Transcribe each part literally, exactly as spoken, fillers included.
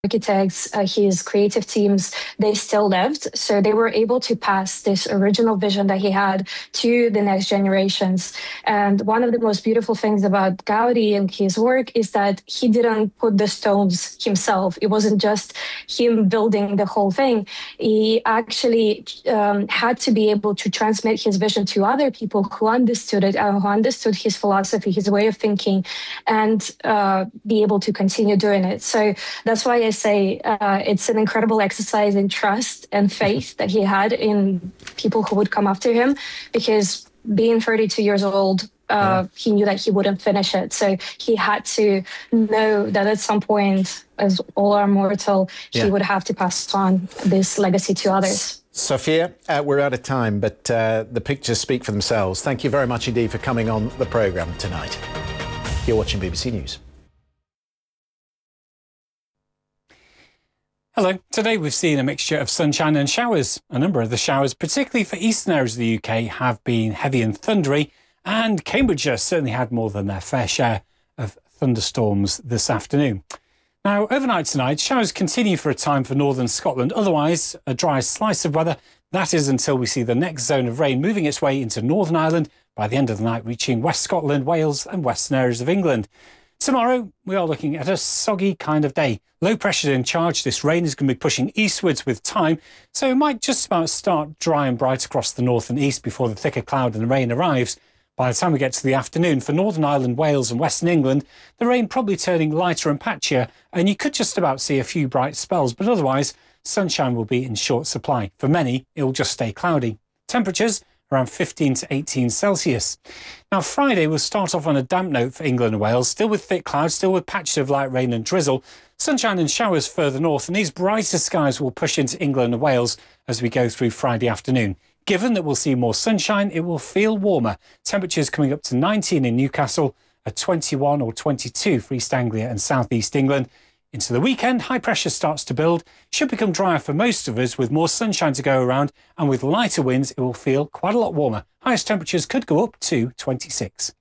architects, uh, his creative teams, they still lived. So they were able to pass this original vision that he had to the next generations. And one of the most beautiful things about Gaudi and his work is that he didn't put the stones himself. It wasn't just him building the whole thing. He actually um, had to be able to transmit his vision to other people who understood it, uh, who understood his philosophy, his way of thinking, and uh, be able to continue doing it. So that's why I say uh, it's an incredible exercise in trust and faith that he had in people who would come after him, because being thirty-two years old, uh, yeah. he knew that he wouldn't finish it. So he had to know that at some point, as all are mortal, yeah. he would have to pass on this legacy to others. Sophia, uh, we're out of time, but uh, the pictures speak for themselves. Thank you very much indeed for coming on the programme tonight. You're watching B B C News. Hello. Today we've seen a mixture of sunshine and showers. A number of the showers, particularly for eastern areas of the U K, have been heavy and thundery, and Cambridgeshire certainly had more than their fair share of thunderstorms this afternoon. Now, overnight tonight, showers continue for a time for northern Scotland. Otherwise, a dry slice of weather. That is until we see the next zone of rain moving its way into Northern Ireland, by the end of the night reaching West Scotland, Wales and western areas of England. Tomorrow, we are looking at a soggy kind of day. Low pressure in charge. This rain is going to be pushing eastwards with time, so it might just about start dry and bright across the north and east before the thicker cloud and the rain arrives. By the time we get to the afternoon, for Northern Ireland, Wales and Western England, the rain probably turning lighter and patchier, and you could just about see a few bright spells, but otherwise, sunshine will be in short supply. For many, it will just stay cloudy. Temperatures around fifteen to eighteen Celsius. Now, Friday will start off on a damp note for England and Wales, still with thick clouds, still with patches of light rain and drizzle. Sunshine and showers further north, and these brighter skies will push into England and Wales as we go through Friday afternoon. Given that we'll see more sunshine, it will feel warmer. Temperatures coming up to nineteen in Newcastle, at twenty-one or twenty-two for East Anglia and South East England. Into the weekend, high pressure starts to build. Should become drier for most of us with more sunshine to go around, and with lighter winds, it will feel quite a lot warmer. Highest temperatures could go up to twenty-six.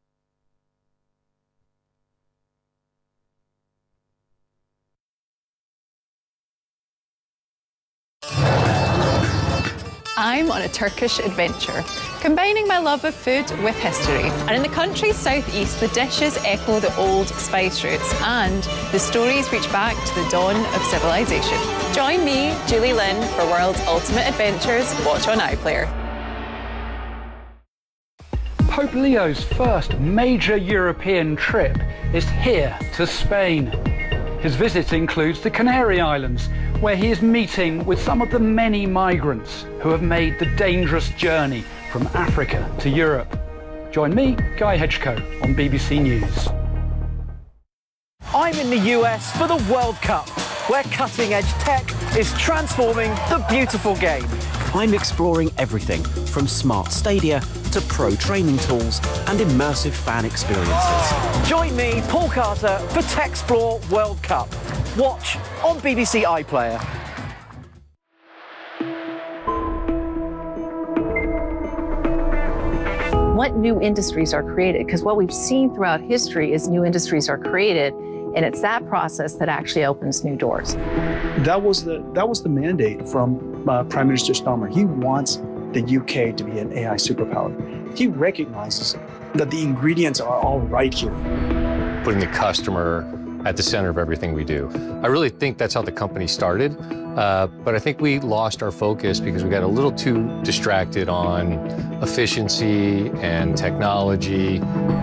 I'm on a Turkish adventure, combining my love of food with history. And in the country's southeast, the dishes echo the old spice routes, and the stories reach back to the dawn of civilization. Join me, Julie Lynn, for World's Ultimate Adventures. Watch on iPlayer. Pope Leo's first major European trip is here to Spain. His visit includes the Canary Islands, where he is meeting with some of the many migrants who have made the dangerous journey from Africa to Europe. Join me, Guy Hedgecoe, on B B C News. I'm in the U S for the World Cup, where cutting-edge tech is transforming the beautiful game. I'm exploring everything from smart stadia to pro training tools and immersive fan experiences. Join me, Paul Carter, for Techsplore World Cup. Watch on B B C iPlayer. What new industries are created? Because what we've seen throughout history is new industries are created, and it's that process that actually opens new doors. That was the that was the mandate from uh, Prime Minister Starmer. He wants the U K to be an A I superpower. He recognizes that the ingredients are all right here. Putting the customer at the center of everything we do. I really think that's how the company started, uh, but I think we lost our focus because we got a little too distracted on efficiency and technology.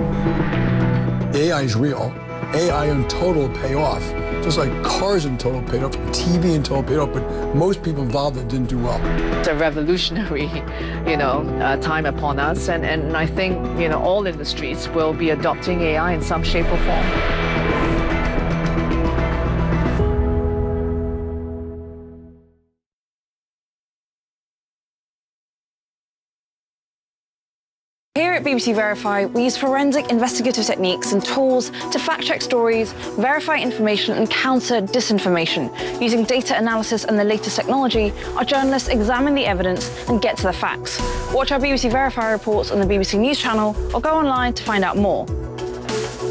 A I is real. A I in total pay off. Just like cars in total paid off, T V in total paid off, but most people involved that didn't do well. It's a revolutionary, you know, uh, time upon us, and, and I think, you know, all industries will be adopting A I in some shape or form. Here at B B C Verify, we use forensic investigative techniques and tools to fact-check stories, verify information and counter disinformation. Using data analysis and the latest technology, our journalists examine the evidence and get to the facts. Watch our B B C Verify reports on the B B C News channel or go online to find out more.